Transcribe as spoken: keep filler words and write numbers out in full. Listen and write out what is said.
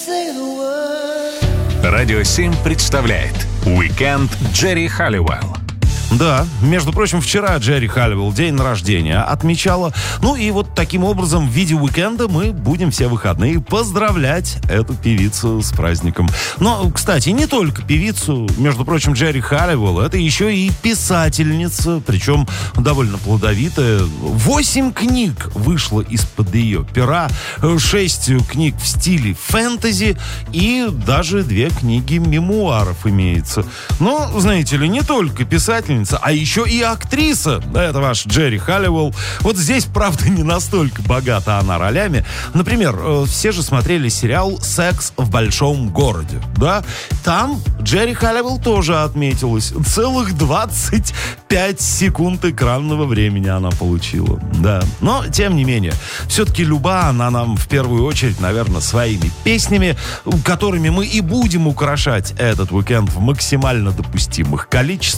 Радио семь представляет «Уикенд Джерри Халливелл». Да, между прочим, вчера Джерри Халливелл день рождения отмечала. Ну и вот таким образом в виде уикенда мы будем все выходные поздравлять эту певицу с праздником. Но, кстати, не только певицу. Между прочим, Джерри Халливелл — это еще и писательница, причем довольно плодовитая. Восемь книг вышло из-под ее пера, шесть книг в стиле фэнтези и даже две книги мемуаров имеется. Но, знаете ли, не только писательница, а еще и актриса. Это ваш Джерри Халливелл. Вот здесь, правда, не настолько богата она ролями. Например, все же смотрели сериал «Секс в большом городе». Да? Там Джерри Халливелл тоже отметилась. Целых двадцать пять секунд экранного времени она получила. Да. Но, тем не менее, все-таки люба она нам в первую очередь, наверное, своими песнями, которыми мы и будем украшать этот уикенд в максимально допустимых количествах.